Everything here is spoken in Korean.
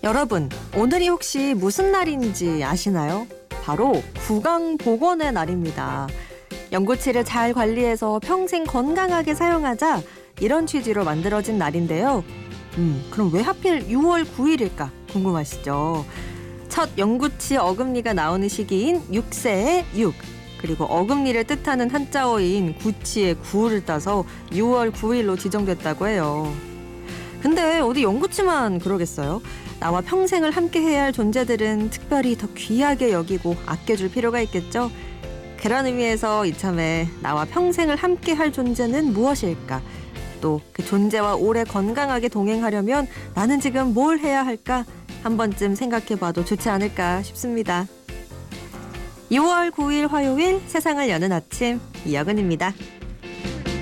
여러분, 오늘이 혹시 무슨 날인지 아시나요? 바로 구강복원의 날입니다. 연구치를 잘 관리해서 평생 건강하게 사용하자 이런 취지로 만들어진 날인데요. 그럼 왜 하필 6월 9일일까 궁금하시죠? 첫 연구치 어금니가 나오는 시기인 6세의 6, 그리고 어금니를 뜻하는 한자어인 구치의 구를 따서 6월 9일로 지정됐다고 해요. 근데 어디 연구치만 그러겠어요? 나와 평생을 함께해야 할 존재들은 특별히 더 귀하게 여기고 아껴줄 필요가 있겠죠? 그런 의미에서 이참에 나와 평생을 함께할 존재는 무엇일까? 또 그 존재와 오래 건강하게 동행하려면 나는 지금 뭘 해야 할까? 한 번쯤 생각해봐도 좋지 않을까 싶습니다. 6월 9일 화요일 세상을 여는 아침, 이여근입니다.